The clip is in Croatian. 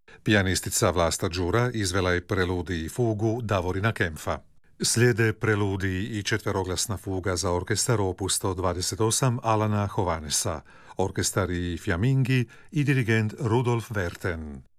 Pijanistica Vlasta Đura izvela je preludij i fugu Davorina Kempfa. Slijede preludij i četveroglasna fuga za orkestar opus 128 Alana Hovhanesa, orkestar i Fiammingi i dirigent Rudolf Werten.